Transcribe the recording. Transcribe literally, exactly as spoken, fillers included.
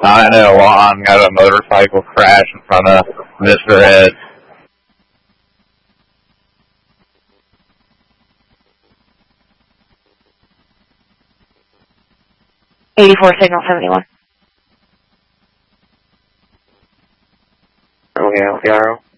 I know Lon got a motorcycle crash in front of Mister Ed. eighty-four, signal seventy-one. Okay, L C R O.